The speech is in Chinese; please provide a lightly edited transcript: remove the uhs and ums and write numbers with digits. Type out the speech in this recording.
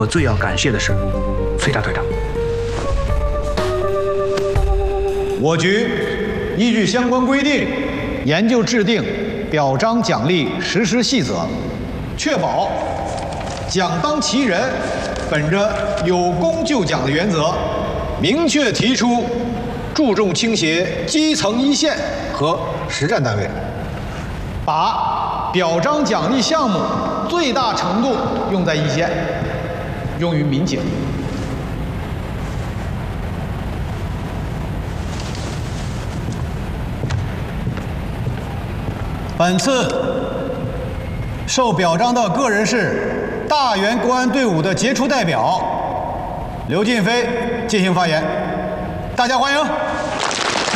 我最要感谢的是飞大队长。 我局依据相关规定，研究制定表彰奖励实施细则，确保奖当其人，本着有功就奖的原则，明确提出注重倾斜基层一线和实战单位，把表彰奖励项目最大程度用在一线，用于民警。本次受表彰的个人是大原公安队伍的杰出代表刘进飞进行发言，大家欢迎。